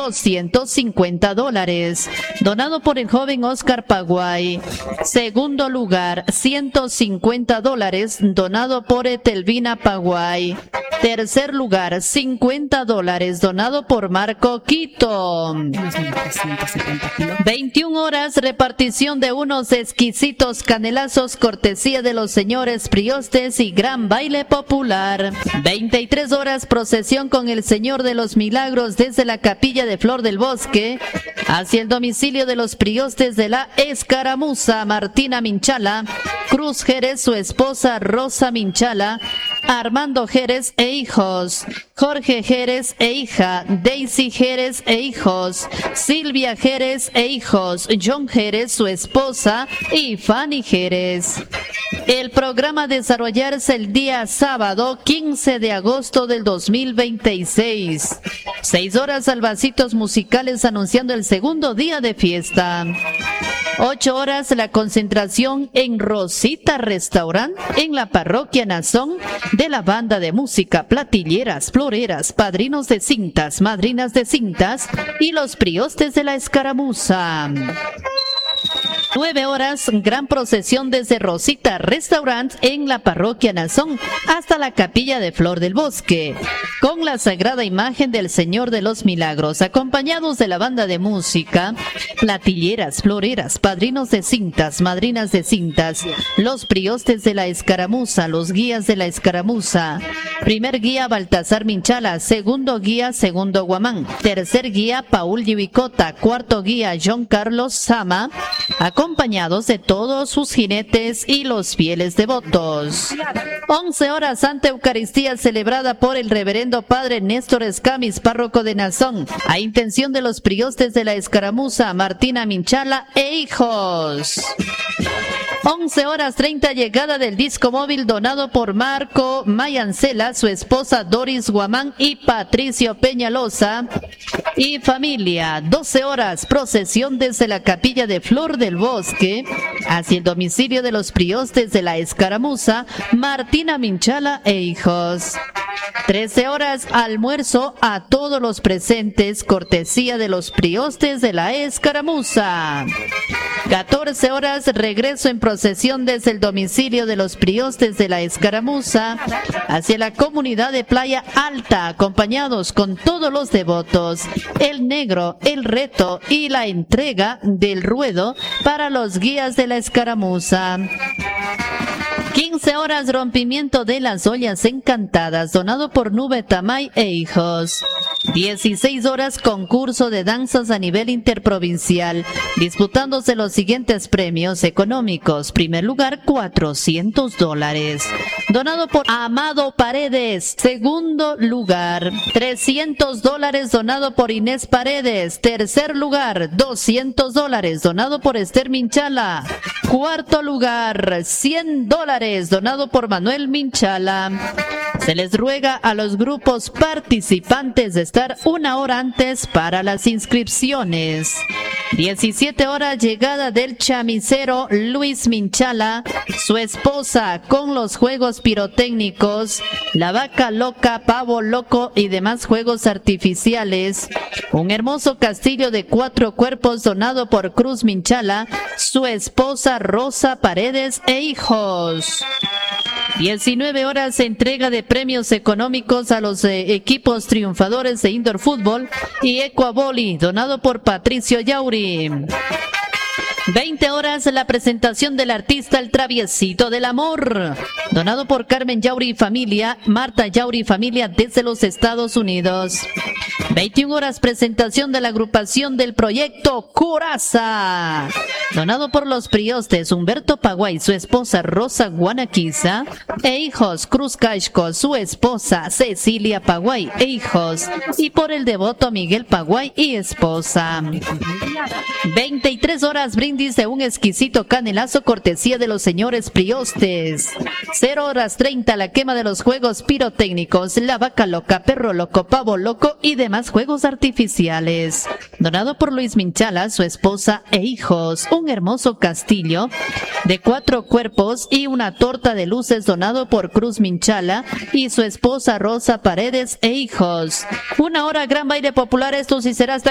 $250. Donado por el joven Oscar Paguay. Segundo lugar, $150. Donado por Etelvina Paguay. Tercer lugar, $50. Donado por Marco Quito. 21 horas, repartición de unos exquisitos canelazos, cortesía de los señores Priostes y gran baile popular. 23 horas, procesión con el Señor de los Milagros desde la capilla de Flor del Bosque hacia el domicilio de los Priostes de la Escaramuza. Martina Minchala, Cruz Jerez, su esposa Rosa Minchala, Armando Jerez e hijos, Jorge Jerez e hija, Daisy Jerez e hijos, Silvia Jerez e hijos, John Jerez, su esposa y Fanny Jerez. El programa a desarrollarse el día sábado 15 de agosto del 2026. 6 horas, salvacitos musicales anunciando el segundo día de fiesta. 8 horas, la concentración en Rosita Restaurant en la parroquia Nazón de la banda de música Platilleras, Floreras, padrinos de cintas, madrinas de cintas y los Priostes de la Escaramuza. 9 horas, gran procesión desde Rosita Restaurant en la parroquia Nazón hasta la capilla de Flor del Bosque, con la sagrada imagen del Señor de los Milagros, acompañados de la banda de música Platilleras, Floreras, padrinos de cintas, madrinas de cintas, los Priostes de la Escaramuza, los guías de la Escaramuza. Primer guía, Baltasar Minchala. Segundo guía, Segundo Guamán. Tercer guía, Paul Yibicota. Cuarto guía, John Carlos Sama, acompañados de todos sus jinetes y los fieles devotos. 11 horas, Santa Eucaristía celebrada por el reverendo padre Néstor Escamis, párroco de Nazón, a intención de los Priostes de la Escaramuza, Martina Minchala e hijos. 11 horas 30, llegada del disco móvil donado por Marco Mayancela, su esposa Doris Guamán y Patricio Peñalosa y familia. 12 horas, procesión desde la capilla de Flor del Bosque hacia el domicilio de los Priostes de la Escaramuza, Martina Minchala e hijos. 13 horas, almuerzo a todos los presentes, cortesía de los Priostes de la Escaramuza. 14 horas, regreso en procesión desde el domicilio de los Priostes de la Escaramuza hacia la comunidad de Playa Alta, acompañados con todos los devotos. El negro, el reto y la entrega del ruedo para los guías de la Escaramuza. 15 horas, rompimiento de las ollas encantadas, donado por Nube Tamay e hijos. 16 horas, concurso de danzas a nivel interprovincial, disputándose los siguientes premios económicos. Primer lugar, $400. Donado por Amado Paredes. Segundo lugar, $300. Donado por Inés Paredes. Tercer lugar, $200. Donado por Esther Minchala. Cuarto lugar, $100. Donado por Manuel Minchala. Se les ruega a los grupos participantes de estar 1 hora antes para las inscripciones. 17 horas, llegada del chamisero Luis Minchala, su esposa, con los juegos pirotécnicos, la vaca loca, pavo loco y demás juegos artificiales. Un hermoso castillo de 4 cuerpos donado por Cruz Minchala, su esposa Rosa Paredes e hijos. 19 horas, entrega de premios económicos a los equipos triunfadores de Indoor Fútbol y Ecuavoli, donado por Patricio Yauri. 20 horas, la presentación del artista El Traviesito del Amor, donado por Carmen Yauri y familia, Marta Yauri y familia desde los Estados Unidos. 21 horas, presentación de la agrupación del proyecto Coraza, donado por los Priostes Humberto Paguay, su esposa Rosa Guanaquiza e hijos, Cruz Caixco, su esposa Cecilia Paguay e hijos, y por el devoto Miguel Paguay y esposa. 23 horas, brindis de un exquisito canelazo, cortesía de los señores Priostes. 0 horas 30, la quema de los juegos pirotécnicos, la vaca loca, perro loco, pavo loco y demás juegos artificiales. Donado por Luis Minchala, su esposa e hijos. Un hermoso castillo de 4 cuerpos y una torta de luces, donado por Cruz Minchala y su esposa Rosa Paredes e hijos. 1 hora, gran baile popular. Esto sí será hasta